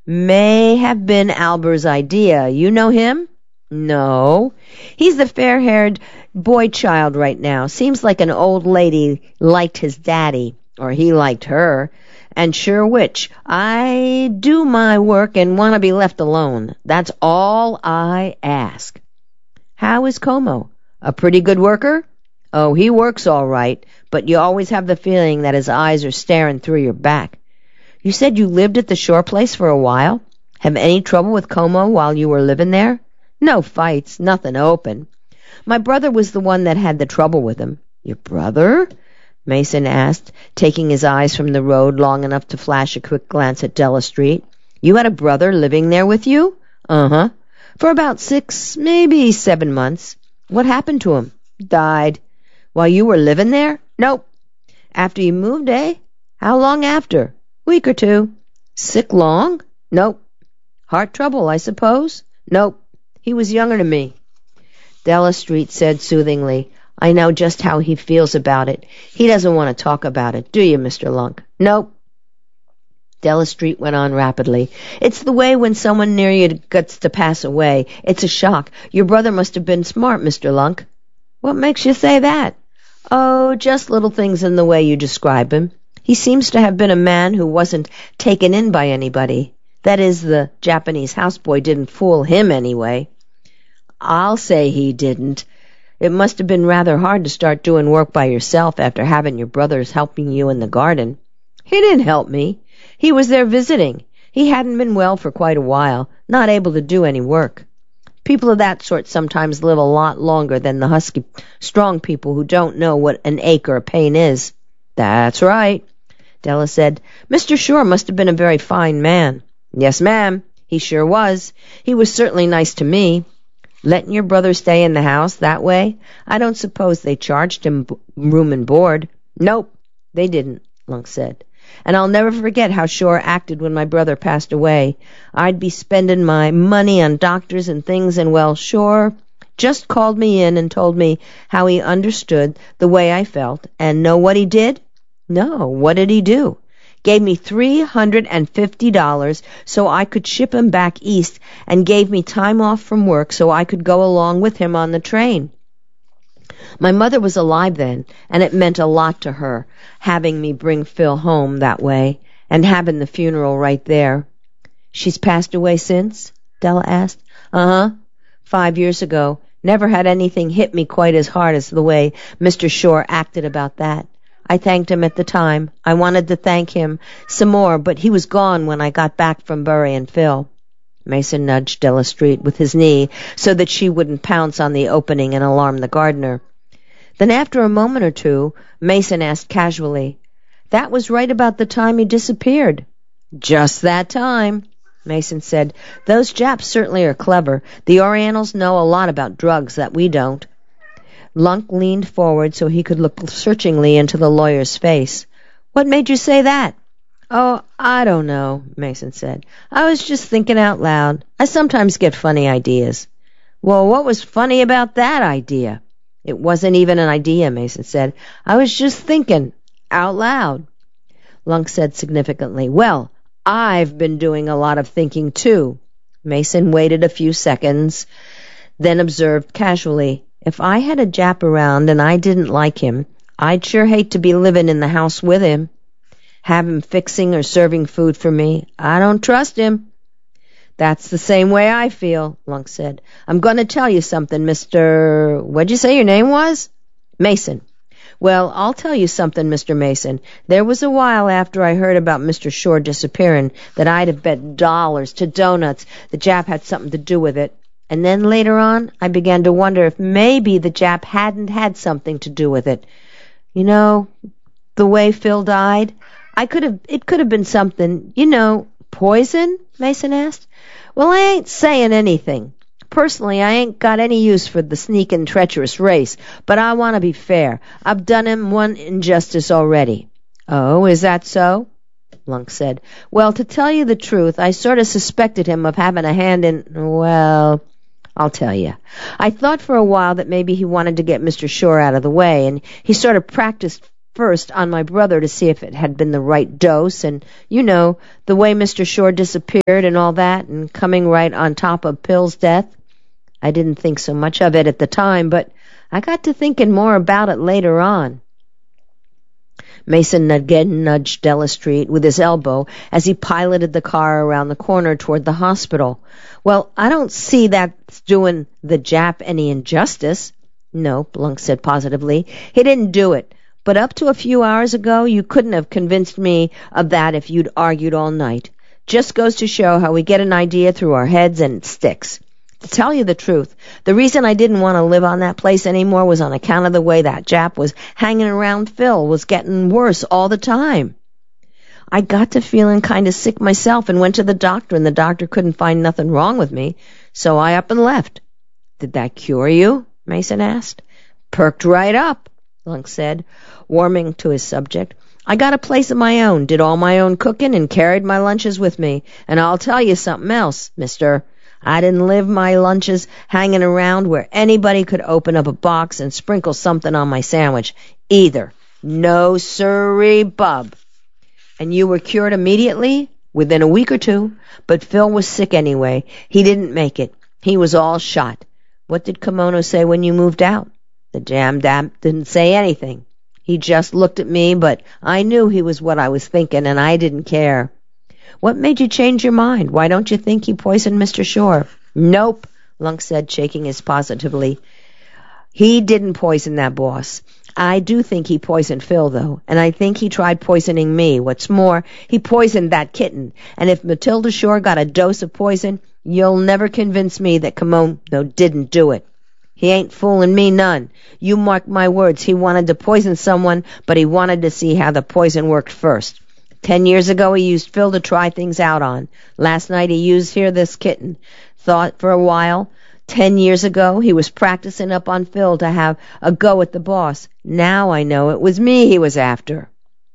May have been Alber's idea. You know him? No. He's the fair-haired boy child right now. Seems like an old lady liked his daddy, or he liked her. And sure which, I do my work and want to be left alone. That's all I ask. How is Como? A pretty good worker? Oh, he works all right, but you always have the feeling that his eyes are staring through your back. You said you lived at the Shore place for a while? Have any trouble with Como while you were living there? No fights, nothing open. My brother was the one that had the trouble with him. Your brother? Mason asked, taking his eyes from the road long enough to flash a quick glance at Della Street. You had a brother living there with you? Uh-huh. For about 6, maybe 7 months. What happened to him? Died. While you were living there? Nope. After you moved, eh? How long after? Week or 2. Sick long? Nope. Heart trouble, I suppose? Nope. He was younger than me. Della Street said soothingly, I know just how he feels about it. He doesn't want to talk about it, do you, Mr. Lunk? Nope. Della Street went on rapidly. It's the way when someone near you gets to pass away. It's a shock. Your brother must have been smart, Mr. Lunk. What makes you say that? Oh, just little things in the way you describe him. He seems to have been a man who wasn't taken in by anybody. That is, the Japanese houseboy didn't fool him anyway. I'll say he didn't. It must have been rather hard to start doing work by yourself after having your brothers helping you in the garden. He didn't help me. He was there visiting. He hadn't been well for quite a while, not able to do any work. People of that sort sometimes live a lot longer than the husky, strong people who don't know what an ache or a pain is. That's right, Della said. Mr. Shore must have been a very fine man. Yes, ma'am, he sure was. He was certainly nice to me. Letting your brother stay in the house that way? I don't suppose they charged him room and board. Nope, they didn't, Lunk said. And I'll never forget how Shore acted when my brother passed away. I'd be spending my money on doctors and things, and, well, Shore just called me in and told me how he understood the way I felt. And know what he did? No, what did he do? Gave me $350 so I could ship him back east, and gave me time off from work so I could go along with him on the train. My mother was alive then, and it meant a lot to her, having me bring Phil home that way, and having the funeral right there. She's passed away since? Della asked. Uh-huh. 5 years ago. Never had anything hit me quite as hard as the way Mr. Shore acted about that. I thanked him at the time. I wanted to thank him some more, but he was gone when I got back from burying Phil. Mason nudged Della Street with his knee so that she wouldn't pounce on the opening and alarm the gardener. Then after a moment or two, Mason asked casually, That was right about the time he disappeared. Just that time, Mason said. Those Japs certainly are clever. The Orientals know a lot about drugs that we don't. Lunk leaned forward so he could look searchingly into the lawyer's face. What made you say that? Oh, I don't know, Mason said. I was just thinking out loud. I sometimes get funny ideas. Well, what was funny about that idea? It wasn't even an idea, Mason said. I was just thinking out loud. Lunk said significantly, Well, I've been doing a lot of thinking, too. Mason waited a few seconds, then observed casually, If I had a Jap around and I didn't like him, I'd sure hate to be living in the house with him. Have him fixing or serving food for me. I don't trust him. That's the same way I feel, Lunk said. I'm going to tell you something, Mr. What'd you say your name was? Mason. Well, I'll tell you something, Mr. Mason. There was a while after I heard about Mr. Shore disappearing that I'd have bet dollars to donuts the Jap had something to do with it. And then later on, I began to wonder if maybe the Jap hadn't had something to do with it. You know, the way Phil died? It could have been something, poison? Mason asked. Well, I ain't saying anything. Personally, I ain't got any use for the sneaking, treacherous race, but I want to be fair. I've done him one injustice already. Oh, is that so? Lunk said. Well, to tell you the truth, I sort of suspected him of having a hand in, well, I'll tell you. I thought for a while that maybe he wanted to get Mr. Shore out of the way, and he sort of practiced first on my brother to see if it had been the right dose, and, the way Mr. Shore disappeared and all that, and coming right on top of Phil's death. I didn't think so much of it at the time, but I got to thinking more about it later on. Mason again nudged Della Street with his elbow as he piloted the car around the corner toward the hospital. Well, I don't see that's doing the Jap any injustice. Nope, Lunk said positively. He didn't do it. But up to a few hours ago, you couldn't have convinced me of that if you'd argued all night. Just goes to show how we get an idea through our heads and it sticks. To tell you the truth, the reason I didn't want to live on that place anymore was on account of the way that Jap was hanging around Phil, was getting worse all the time. I got to feeling kind of sick myself and went to the doctor, and the doctor couldn't find nothing wrong with me, so I up and left. Did that cure you? Mason asked. Perked right up, Lunk said, warming to his subject. I got a place of my own, did all my own cooking, and carried my lunches with me. And I'll tell you something else, mister. I didn't live my lunches hanging around where anybody could open up a box and sprinkle something on my sandwich, either. No sirree, bub. And you were cured immediately? Within a week or two. But Phil was sick anyway. He didn't make it. He was all shot. What did Kimono say when you moved out? The jam-dap didn't say anything. He just looked at me, but I knew he was what I was thinking, and I didn't care. What made you change your mind? Why don't you think he poisoned Mr. Shore? Nope, Lunk said, shaking his positively. He didn't poison that boss. I do think he poisoned Phil, though, and I think he tried poisoning me. What's more, he poisoned that kitten, and if Matilda Shore got a dose of poison, you'll never convince me that Kimono didn't do it. He ain't fooling me none. You mark my words, he wanted to poison someone, but he wanted to see how the poison worked first. 10 years ago, he used Phil to try things out on. Last night, he used this kitten. Thought for a while. 10 years ago, he was practicing up on Phil to have a go at the boss. Now I know it was me he was after.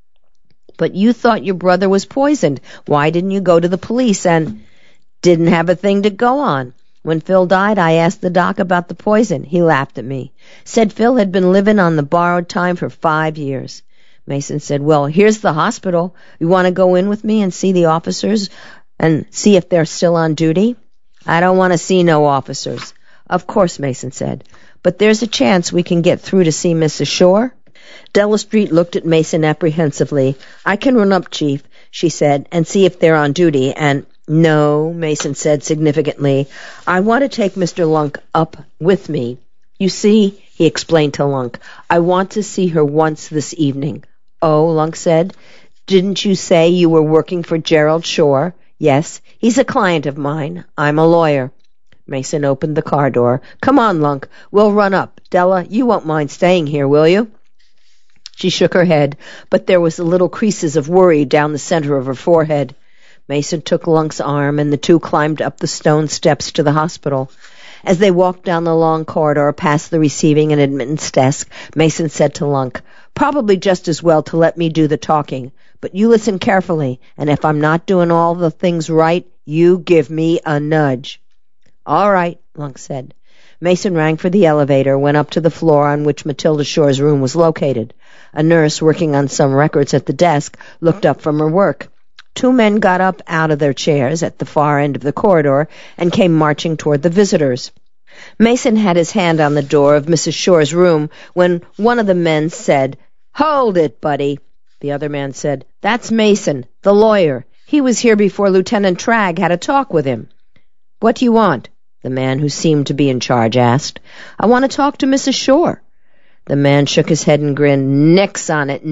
But you thought your brother was poisoned. Why didn't you go to the police and didn't have a thing to go on? When Phil died, I asked the doc about the poison. He laughed at me. Said Phil had been living on the borrowed time for 5 years. Mason said, well, here's the hospital. You want to go in with me and see the officers and see if they're still on duty? I don't want to see no officers. Of course, Mason said. But there's a chance we can get through to see Mrs. Shore? Della Street looked at Mason apprehensively. I can run up, Chief, she said, and see if they're on duty. And no, Mason said significantly, I want to take Mr. Lunk up with me. You see, he explained to Lunk, I want to see her once this evening. Oh, Lunk said, didn't you say you were working for Gerald Shore? Yes, he's a client of mine. I'm a lawyer. Mason opened the car door. Come on, Lunk, we'll run up. Della, you won't mind staying here, will you? She shook her head, but there was little creases of worry down the center of her forehead. Mason took Lunk's arm, and the two climbed up the stone steps to the hospital. As they walked down the long corridor past the receiving and admittance desk, Mason said to Lunk, probably just as well to let me do the talking, but you listen carefully, and if I'm not doing all the things right, you give me a nudge. All right, Lunk said. Mason rang for the elevator, went up to the floor on which Matilda Shore's room was located. A nurse working on some records at the desk looked up from her work. Two men got up out of their chairs at the far end of the corridor and came marching toward the visitors. Mason had his hand on the door of Mrs. Shore's room when one of the men said, Hold it, buddy. The other man said, That's Mason, the lawyer. He was here before Lieutenant Tragg had a talk with him. What do you want? The man who seemed to be in charge asked. I want to talk to Mrs. Shore. The man shook his head and grinned. Nix on it,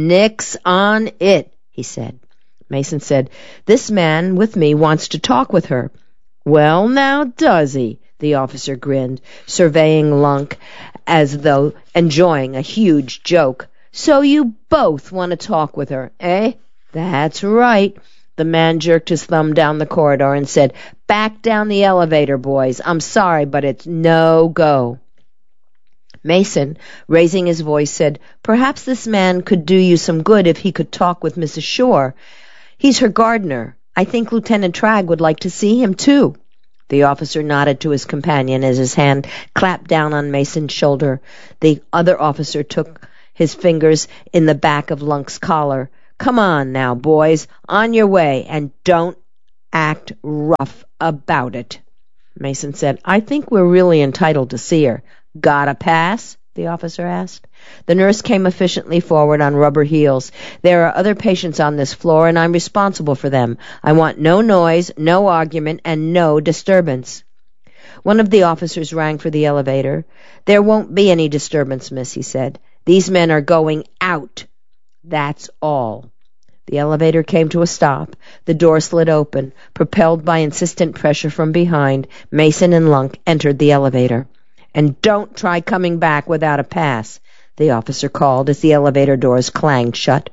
he said. Mason said, This man with me wants to talk with her. Well, now does he? The officer grinned, surveying Lunk as though enjoying a huge joke. So you both want to talk with her, eh? That's right. The man jerked his thumb down the corridor and said, Back down the elevator, boys. I'm sorry, but it's no go. Mason, raising his voice, said, Perhaps this man could do you some good if he could talk with Mrs. Shore. He's her gardener. I think Lieutenant Tragg would like to see him, too. The officer nodded to his companion as his hand clapped down on Mason's shoulder. The other officer took his fingers in the back of Lunk's collar. "Come on now, boys, on your way, and don't act rough about it." Mason said, "I think we're really entitled to see her." "Got a pass?" the officer asked. The nurse came efficiently forward on rubber heels. "There are other patients on this floor, and I'm responsible for them. I want no noise, no argument, and no disturbance." One of the officers rang for the elevator. "There won't be any disturbance, miss," he said. "These men are going out. That's all." The elevator came to a stop. The door slid open. Propelled by insistent pressure from behind, Mason and Lunk entered the elevator. "And don't try coming back without a pass," the officer called as the elevator doors clanged shut.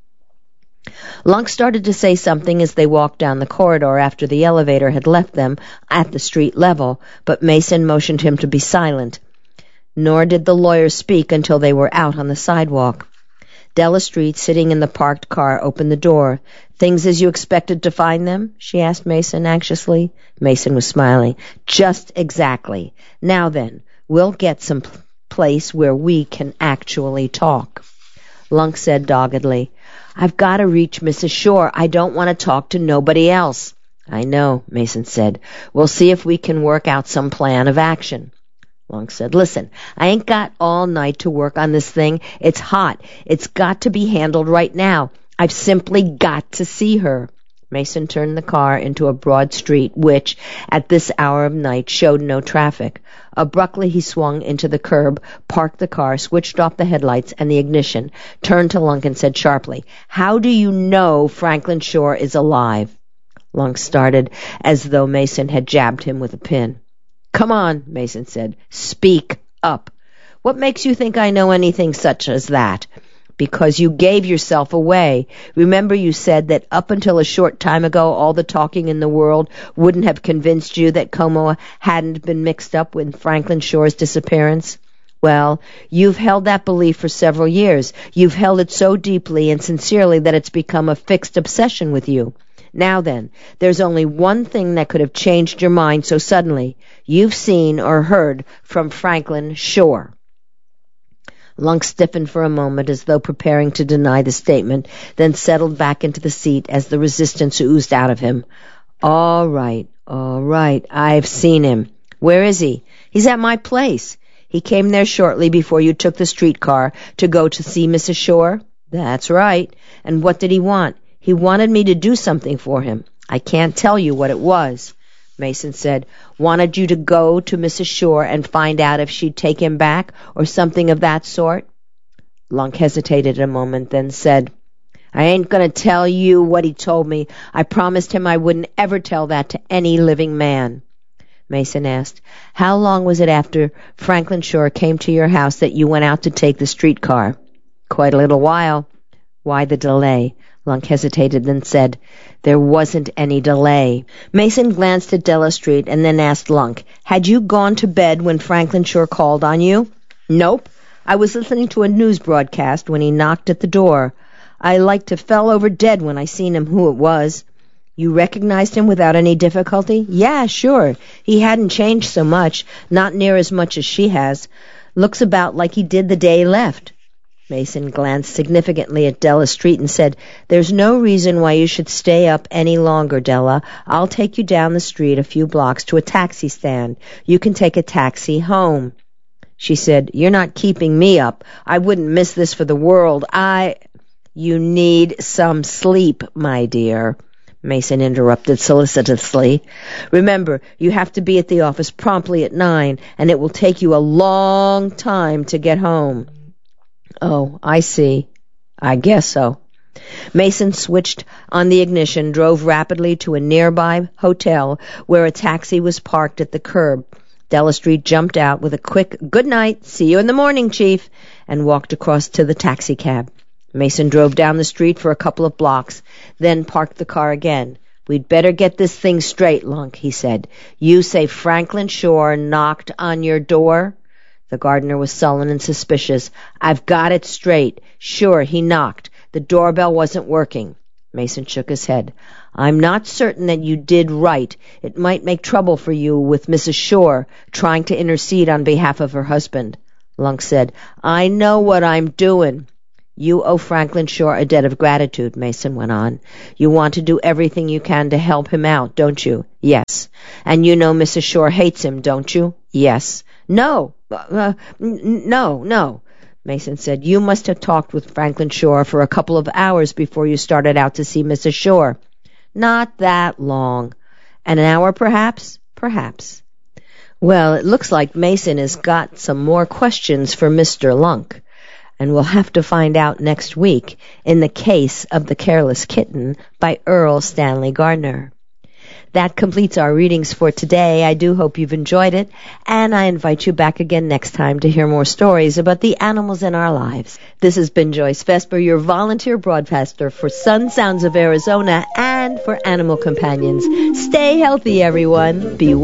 Lunk started to say something as they walked down the corridor after the elevator had left them at the street level, but Mason motioned him to be silent. Nor did the lawyer speak until they were out on the sidewalk. Della Street, sitting in the parked car, opened the door. "Things as you expected to find them?" she asked Mason anxiously. Mason was smiling. "Just exactly. Now then, we'll get some place where we can actually talk." Lunk said doggedly, "I've got to reach Mrs. Shore. I don't want to talk to nobody else." "I know," Mason said. "We'll see if we can work out some plan of action." Lunk said, "Listen, I ain't got all night to work on this thing. It's hot. It's got to be handled right now. I've simply got to see her." Mason turned the car into a broad street which, at this hour of night, showed no traffic. Abruptly he swung into the curb, parked the car, switched off the headlights and the ignition, turned to Lunk and said sharply, "How do you know Franklin Shore is alive?" Lunk started as though Mason had jabbed him with a pin. "Come on," Mason said. "Speak up. What makes you think I know anything such as that?" "Because you gave yourself away. Remember you said that up until a short time ago all the talking in the world wouldn't have convinced you that Como hadn't been mixed up with Franklin Shore's disappearance? Well, you've held that belief for several years. You've held it so deeply and sincerely that it's become a fixed obsession with you. Now then, there's only one thing that could have changed your mind so suddenly. You've seen or heard from Franklin Shore." Lunk stiffened for a moment as though preparing to deny the statement, then settled back into the seat as the resistance oozed out of him. All right, I've seen him." "Where is he?" "He's at my place." "He came there shortly before you took the streetcar to go to see Mrs. Shore?" "That's right." "And what did he want?" "He wanted me to do something for him. I can't tell you what it was." Mason said, "Wanted you to go to Mrs. Shore and find out if she'd take him back, or something of that sort?" Lunk hesitated a moment, then said, "I ain't going to tell you what he told me. I promised him I wouldn't ever tell that to any living man." Mason asked, "How long was it after Franklin Shore came to your house that you went out to take the streetcar?" "Quite a little while." "Why the delay?" Lunk hesitated, then said, "There wasn't any delay." Mason glanced at Della Street and then asked Lunk, "Had you gone to bed when Franklin Shore called on you?" "Nope. I was listening to a news broadcast when he knocked at the door. I like to fell over dead when I seen him who it was." "You recognized him without any difficulty?" "Yeah, sure. He hadn't changed so much, not near as much as she has. Looks about like he did the day he left." Mason glanced significantly at Della Street and said, "There's no reason why you should stay up any longer, Della. I'll take you down the street a few blocks to a taxi stand. You can take a taxi home." She said, "You're not keeping me up. I wouldn't miss this for the world. You need some sleep, my dear," Mason interrupted solicitously. "Remember, you have to be at the office promptly at 9, and it will take you a long time to get home." "Oh, I see. I guess so." Mason switched on the ignition, drove rapidly to a nearby hotel where a taxi was parked at the curb. Della Street jumped out with a quick, "Good night, see you in the morning, Chief," and walked across to the taxicab. Mason drove down the street for a couple of blocks, then parked the car again. "We'd better get this thing straight, Lunk," he said. "You say Franklin Shore knocked on your door?" The gardener was sullen and suspicious. "I've got it straight. Sure, he knocked. The doorbell wasn't working." Mason shook his head. "I'm not certain that you did right. It might make trouble for you with Mrs. Shore, trying to intercede on behalf of her husband." Lunk said. I know what I'm doing. You owe Franklin Shore a debt of gratitude, Mason went on. You want to do everything you can to help him out, don't you? Yes. And you know Mrs. Shore hates him, don't you? Yes. No, Mason said. You must have talked with Franklin Shore for a couple of hours before you started out to see Mrs. Shore. Not that long. An hour, perhaps? Perhaps. Well, it looks like Mason has got some more questions for Mr. Lunk, and we'll have to find out next week in The Case of the Careless Kitten by Earl Stanley Gardner. That completes our readings for today. I do hope you've enjoyed it, and I invite you back again next time to hear more stories about the animals in our lives. This has been Joyce Vesper, your volunteer broadcaster for Sun Sounds of Arizona and for Animal Companions. Stay healthy, everyone. Be well.